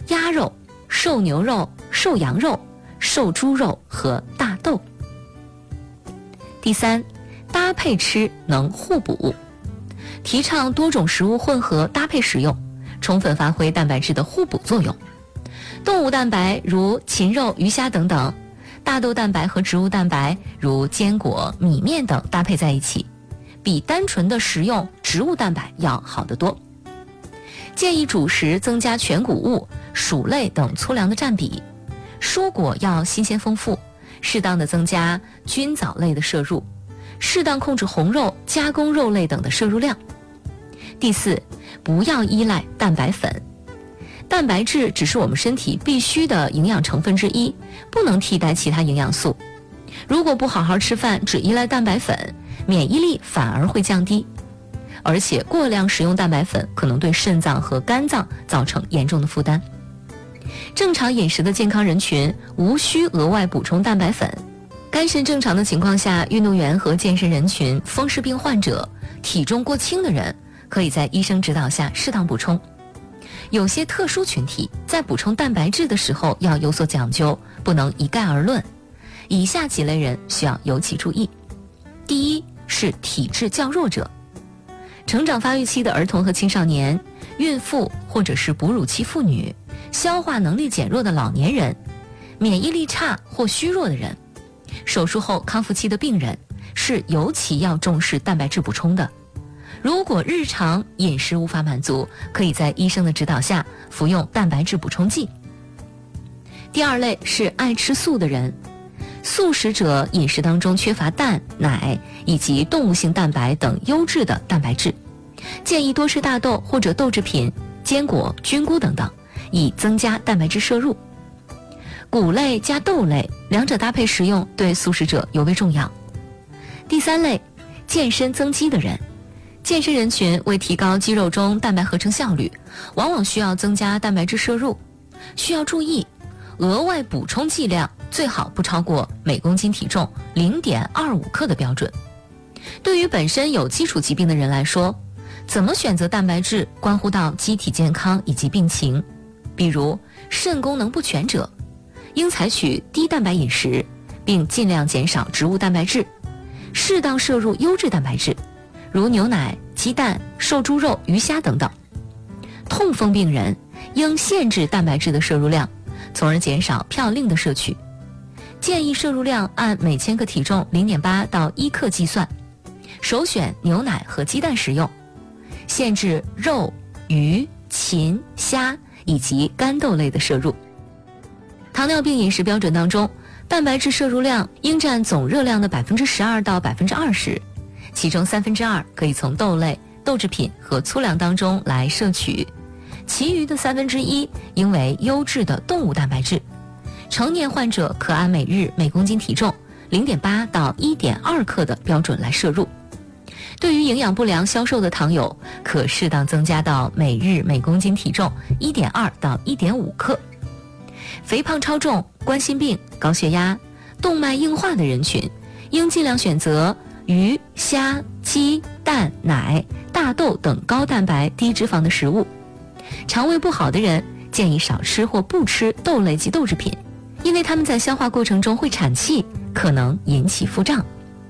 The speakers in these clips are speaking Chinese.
鸭肉、瘦牛肉、瘦羊肉、瘦猪肉和大豆。第三，搭配吃能互补，提倡多种食物混合搭配食用，充分发挥蛋白质的互补作用。动物蛋白如禽肉、鱼虾等等，大豆蛋白和植物蛋白如坚果、米面等搭配在一起，比单纯的食用植物蛋白要好得多。建议主食增加全谷物、薯类等粗粮的占比，蔬果要新鲜丰富，适当的增加菌藻类的摄入，适当控制红肉、加工肉类等的摄入量。第四，不要依赖蛋白粉。蛋白质只是我们身体必须的营养成分之一，不能替代其他营养素。如果不好好吃饭，只依赖蛋白粉，免疫力反而会降低。而且过量食用蛋白粉可能对肾脏和肝脏造成严重的负担。正常饮食的健康人群无需额外补充蛋白粉。肝肾正常的情况下，运动员和健身人群、风湿病患者、体重过轻的人可以在医生指导下适当补充。有些特殊群体在补充蛋白质的时候要有所讲究，不能一概而论。以下几类人需要尤其注意。第一是体质较弱者，成长发育期的儿童和青少年、孕妇或者是哺乳期妇女、消化能力减弱的老年人、免疫力差或虚弱的人、手术后康复期的病人是尤其要重视蛋白质补充的。如果日常饮食无法满足，可以在医生的指导下服用蛋白质补充剂。第二类是爱吃素的人，素食者饮食当中缺乏蛋、奶以及动物性蛋白等优质的蛋白质，建议多吃大豆或者豆制品、坚果、菌菇等等，以增加蛋白质摄入。谷类加豆类，两者搭配食用对素食者尤为重要。第三类，健身增肌的人，健身人群为提高肌肉中蛋白合成效率，往往需要增加蛋白质摄入，需要注意额外补充剂量最好不超过每公斤体重 0.25 克的标准。对于本身有基础疾病的人来说，怎么选择蛋白质关乎到机体健康以及病情。比如肾功能不全者，应采取低蛋白饮食，并尽量减少植物蛋白质，适当摄入优质蛋白质，如牛奶、鸡蛋、瘦猪肉、鱼虾等等。痛风病人应限制蛋白质的摄入量，从而减少嘌呤的摄取，建议摄入量按每千克体重 0.8 到1克计算，首选牛奶和鸡蛋食用，限制肉、鱼、禽、虾以及干豆类的摄入。糖尿病饮食标准当中，蛋白质摄入量应占总热量的 12% 到 20%， 其中2/3可以从豆类、豆制品和粗粮当中来摄取，其余的1/3应为优质的动物蛋白质。成年患者可按每日每公斤体重 0.8 到 1.2 克的标准来摄入。对于营养不良消瘦的糖友，可适当增加到每日每公斤体重 1.2 到 1.5 克。肥胖超重、冠心病、高血压、动脉硬化的人群，应尽量选择鱼、虾、鸡、蛋、奶、大豆等高蛋白低脂肪的食物。肠胃不好的人建议少吃或不吃豆类及豆制品，因为它们在消化过程中会产气，可能引起腹胀。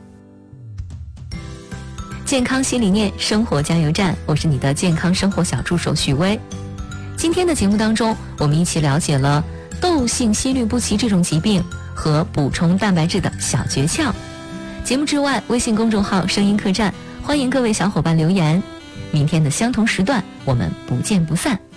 健康新理念，生活加油站，我是你的健康生活小助手许巍。今天的节目当中，我们一起了解了窦性心律不齐这种疾病和补充蛋白质的小诀窍。节目之外，微信公众号声音客栈，欢迎各位小伙伴留言。明天的相同时段，我们不见不散。